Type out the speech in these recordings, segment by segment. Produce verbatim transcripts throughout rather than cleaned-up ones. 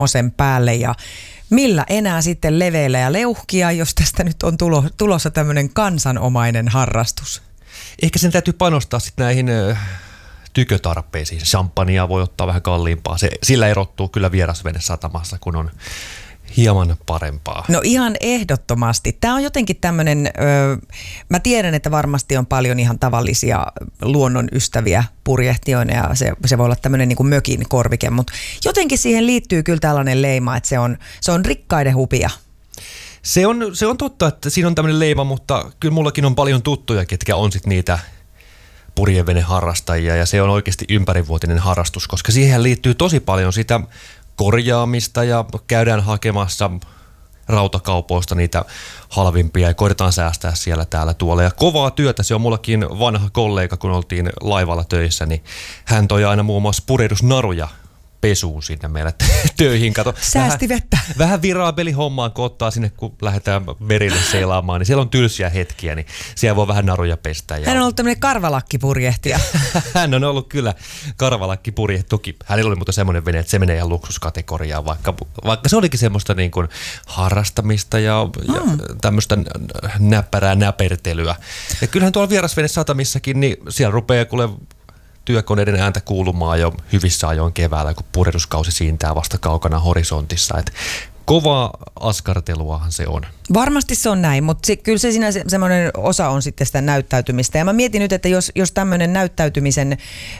sen päälle ja millä enää sitten leveillä ja leuhkia, jos tästä nyt on tulo, tulossa tämmöinen kansanomainen harrastus? Ehkä sen täytyy panostaa sitten näihin ö, tykötarpeisiin. Champagnea voi ottaa vähän kalliimpaa. Se, sillä erottuu kyllä vierasvenesatamassa, kun on hieman parempaa. No ihan ehdottomasti. Tämä on jotenkin tämmöinen, öö, mä tiedän, että varmasti on paljon ihan tavallisia luonnon ystäviä purjehtijoina ja se, se voi olla tämmöinen niin kuin mökin korvike, mutta jotenkin siihen liittyy kyllä tällainen leima, että se on, se on rikkaiden hupia. Se on, se on totta, että siinä on tämmöinen leima, mutta kyllä mullakin on paljon tuttuja, ketkä on sitten niitä purjeveneharrastajia ja se on oikeasti ympärivuotinen harrastus, koska siihen liittyy tosi paljon sitä korjaamista ja käydään hakemassa rautakaupoista niitä halvimpia ja koitetaan säästää siellä täällä tuolla. Ja kovaa työtä, se on mullakin vanha kollega, kun oltiin laivalla töissä, niin hän toi aina muun muassa purehdusnaruja pesuun sinne meille töihin. Kato, säästi vähän, vettä. Vähän viraabelihommaan, kun ottaa sinne, kun lähdetään merille seilaamaan, niin siellä on tylsiä hetkiä, niin siellä voi vähän naruja pestä. Ja hän on ollut tämmöinen karvalakkipurjehtija. Hän on ollut kyllä karvalakkipurjehtija. Toki hänellä oli mutta semmoinen vene, että se menee ihan luksuskategoriaan, vaikka, vaikka se olikin semmoista niin kuin harrastamista ja, mm. ja tämmöistä näppärää näpertelyä. Ja kyllähän tuolla vierasvenesatamissakin, niin siellä rupeaa kuule työkoneiden ääntä kuulumaan jo hyvissä ajoin keväällä, kun purjehduskausi siintää vasta kaukana horisontissa. Et kovaa askarteluahan se on. Varmasti se on näin, mutta se, kyllä se siinä se, semmoinen osa on sitten sitä näyttäytymistä. Ja mä mietin nyt, että jos, jos tämmöinen näyttäytymisen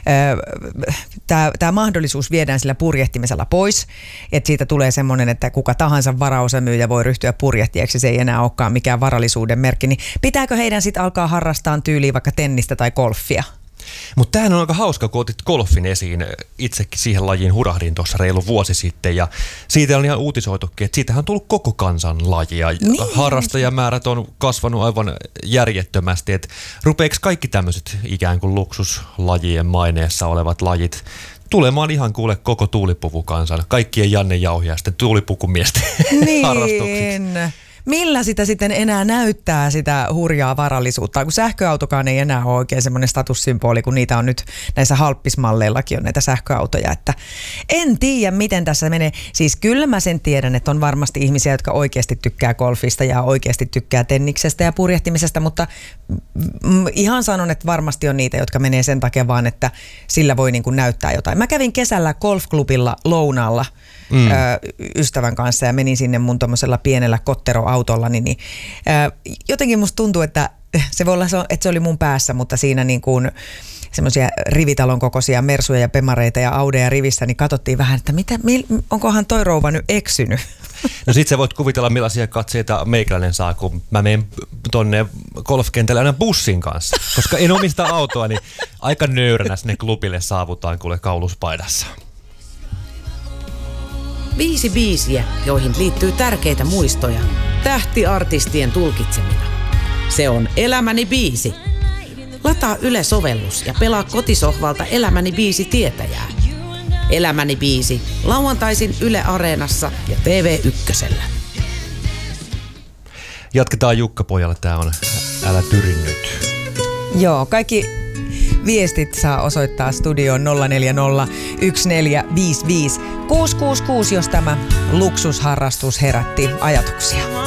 tämä mahdollisuus viedään sillä purjehtimisella pois, että siitä tulee semmoinen, että kuka tahansa varaosamyyjä voi ryhtyä purjehtijaksi, se ei enää olekaan mikään varallisuuden merkki, niin pitääkö heidän sitten alkaa harrastaa tyyliin vaikka tennistä tai golfia? Mutta tämähän on aika hauska, kun otit golfin esiin. Itsekin siihen lajiin hurahdin tuossa reilu vuosi sitten ja siitä on ihan uutisoitukin, että siitähän on tullut koko kansan laji ja niin. Harrastajamäärät on kasvanut aivan järjettömästi. Et rupeeko kaikki tämmöiset ikään kuin luksuslajien maineessa olevat lajit tulemaan ihan kuule koko tuulipuvukansan, kaikkien Janne Jauhiaisten tuulipukumiesten niin. harrastuksiksi? Millä sitä sitten enää näyttää sitä hurjaa varallisuutta, kun sähköautokaan ei enää ole oikein semmoinen statussymboli, kun niitä on nyt näissä halppismalleillakin on näitä sähköautoja, että en tiedä miten tässä menee. Siis kyllä mä sen tiedän, että on varmasti ihmisiä, jotka oikeasti tykkää golfista ja oikeasti tykkää tenniksestä ja purjehtimisesta, mutta ihan sanon, että varmasti on niitä, jotka menee sen takia vaan, että sillä voi niin kuin näyttää jotain. Mä kävin kesällä golfklubilla lounaalla Mm. Ö, ystävän kanssa ja menin sinne mun tommosella pienellä kotteroautolla, niin, niin ö, jotenkin musta tuntuu, että se voi olla, että se oli mun päässä, mutta siinä niin kuin semmoisia rivitalon kokoisia mersuja ja pemareita ja audeja rivissä, niin katsottiin vähän, että mitä, onkohan toi rouva nyt eksynyt? No sit sä voit kuvitella, millaisia katseita meikäläinen saa, kun mä menen tonne golfkentälle aina bussin kanssa, koska en omista autoa, niin aika nöyränä sinne klubille saavutaan kuule kauluspaidassa. Viisi biisiä, joihin liittyy tärkeitä muistoja. Tähtiartistien tulkitsemina. Se on Elämäni biisi. Lataa Yle-sovellus ja pelaa kotisohvalta Elämäni biisi tietäjää. Elämäni biisi. Lauantaisin Yle Areenassa ja T V Ykkösellä. Jatketaan Jukka-pojalle. Tää on Älä tyri nyt. Joo, kaikki viestit saa osoittaa studioon nolla neljä nolla yksi neljä viisi viisi kuusi kuusi kuusi, jos tämä luksusharrastus herätti ajatuksia.